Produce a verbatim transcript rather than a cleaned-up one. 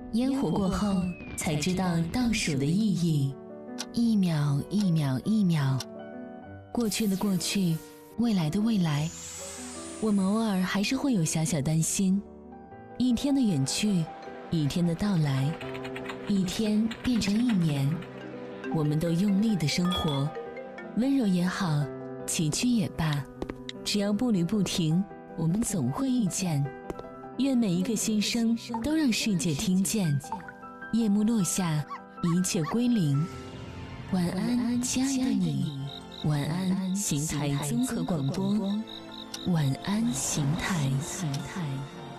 烟火过后，才知道倒数的意义。一秒一秒一秒，过去的过去，未来的未来，我们偶尔还是会有小小担心。一天的远去，一天的到来，一天变成一年，我们都用力的生活，温柔也好，崎岖也罢，只要步履不停，我们总会遇见。愿每一个心声都让世界听见。夜幕落下，一切归零。晚安，亲爱的你。晚安，邢台综合广播。晚安，邢台。